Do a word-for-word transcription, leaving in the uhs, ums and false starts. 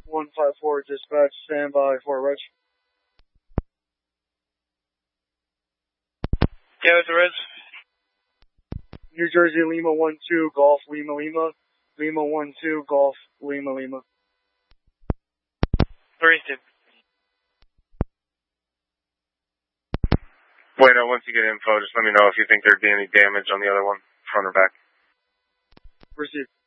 one five four, dispatch, stand by for Reg. Yeah, it's a Reg. New Jersey, Lima one two, Golf, Lima Lima. Lima one two, Golf, Lima Lima. Three, two. Wait, no, once you get info, just let me know if you think there'd be any damage on the other one, front or back. Received.